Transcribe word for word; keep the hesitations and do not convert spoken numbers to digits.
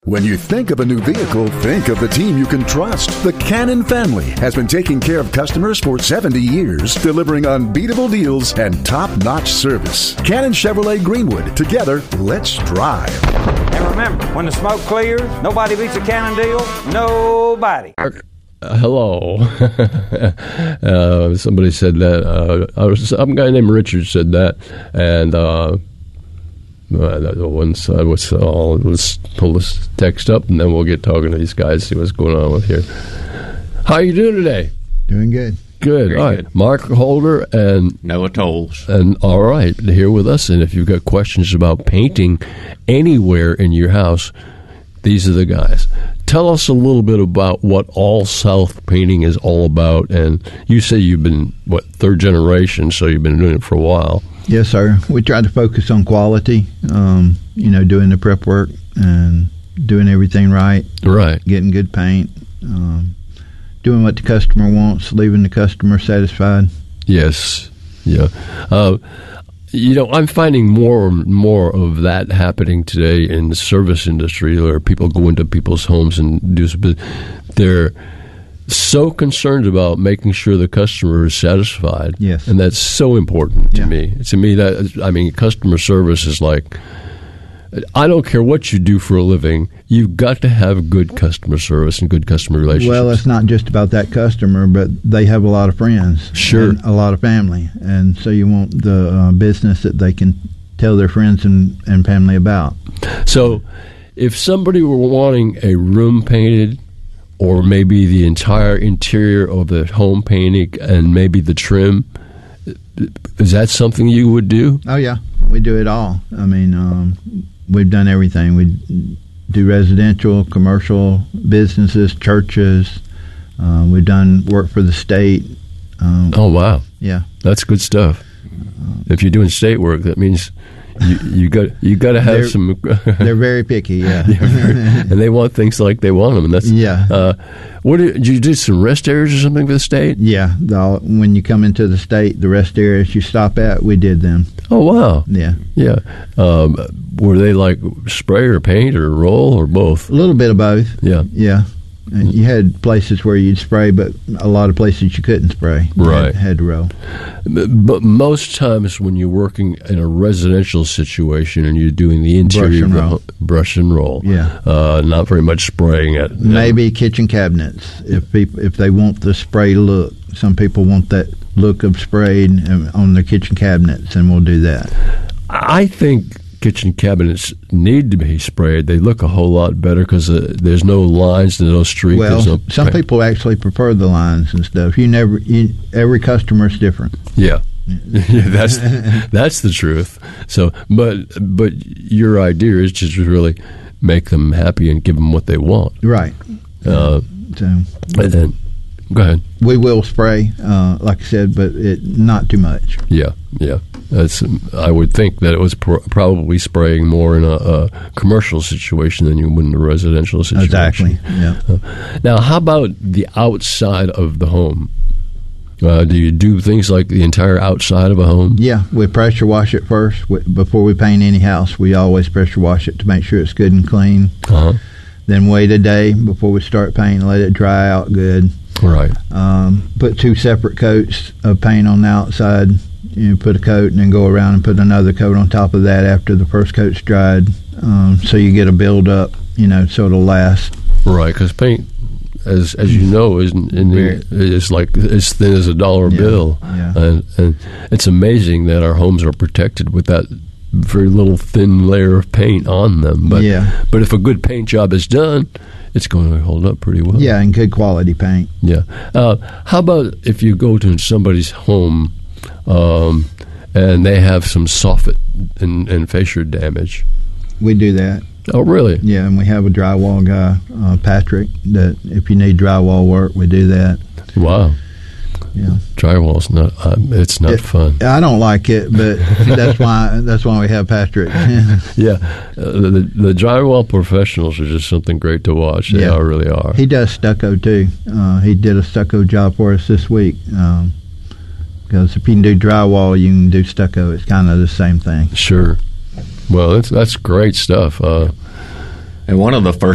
When you think of a new vehicle, think of the team you can trust. The Cannon family has been taking care of customers for seventy years, delivering unbeatable deals and top-notch service. Cannon Chevrolet Greenwood. Together, let's drive. And remember, when the smoke clears, nobody beats a Cannon deal. Nobody. Uh, hello. uh, somebody said that. Uh, I was, some guy named Richard said that. And... Uh, Uh, once I was all let's pull this text up, and then we'll get talking to these guys, see what's going on with here. How you doing today? Doing good. Good. Very all right. good. Mark Holder and Noah Tolles. And all right, here with us. And if you've got questions about painting anywhere in your house, these are the guys. Tell us a little bit about what All South Painting is all about. And you say you've been, what, third generation, so you've been doing it for a while. Yes, sir. We try to focus on quality, um, you know, doing the prep work and doing everything right. Right. Getting good paint, um, doing what the customer wants, leaving the customer satisfied. Yes. Yeah. Uh, you know, I'm finding more and more of that happening today in the service industry, where people go into people's homes and do some business. They're so concerned about making sure the customer is satisfied. Yes. And that's so important to Yeah. me. To me, that I mean, customer service is like, I don't care what you do for a living, you've got to have good customer service and good customer relationships. Well, it's not just about that customer, but they have a lot of friends. Sure. And a lot of family. And so you want the uh, business that they can tell their friends and, and family about. So if somebody were wanting a room painted, or maybe the entire interior of the home painting and maybe the trim, is that something you would do? Oh, yeah. We do it all. I mean, um, we've done everything. We do residential, commercial, businesses, churches. Uh, we've done work for the state. Um, Oh, wow. Yeah. That's good stuff. If you're doing state work, that means you, you got you got to have They're- some. They're very picky, yeah. and they want things like they want them, and that's Yeah. Uh, what did, did you do? Some rest areas or something for the state? Yeah. The, when you come into the state, the rest areas you stop at, we did them. Oh, wow. Yeah. Yeah. Um, were they like spray or paint or roll or both? A little bit of both. Yeah. Yeah. And you had places where you'd spray, but a lot of places you couldn't spray. You Right. Had, had to roll. But most times when you're working in a residential situation and you're doing the interior, Brush and of the roll. ho- brush and roll, Yeah. uh, not very much spraying it. Maybe kitchen cabinets, if people if they want the spray look. Some people want that look of sprayed um, on their kitchen cabinets, and we'll do that. I think kitchen cabinets need to be sprayed. They look a whole lot better because uh, there's no lines, there's no streak. Well, there's no some paint. people actually prefer the lines and stuff. You never, you, every customer is different. Yeah. that's that's the truth. So, but but your idea is just to really make them happy and give them what they want. Right. Uh, So and then, go ahead. we will spray, uh, like I said, but it not too much. Yeah, yeah. That's. I would think that it was pr- probably spraying more in a, a commercial situation than you would in a residential situation. Exactly. Yeah. Uh, now, how about the outside of the home? Uh, do you do things like the entire outside of a home? Yeah, we pressure wash it first. We, before we paint any house, we always pressure wash it to make sure it's good and clean. Uh-huh. Then wait a day before we start painting, let it dry out good. Right. Um, put two separate coats of paint on the outside. You know, put a coat and then go around and put another coat on top of that after the first coat's dried. Um, so you get a build up, you know, so it'll last. Right, because paint, as as you know, is in the, is like as thin as a dollar Yeah, bill, yeah. And, and it's amazing that our homes are protected with that very little thin layer of paint on them. But Yeah. but if a good paint job is done, it's going to hold up pretty well. Yeah, and good quality paint. Yeah. Uh, how about if you go to somebody's home um, and they have some soffit and, and fascia damage? We do that. Oh, really? Yeah, and we have a drywall guy, uh, Patrick, that if you need drywall work, we do that. Wow. Yeah. Drywall's not. Uh, it's not It- fun. I don't like it, but that's why that's why we have Patrick. Yeah, uh, the, the drywall professionals are just something great to watch. They Yeah. are, really are. He does stucco too. Uh, he did a stucco job for us this week. Um, because if you can do drywall, you can do stucco. It's kind of the same thing. Sure. Well, that's that's great stuff. Uh, And one of the first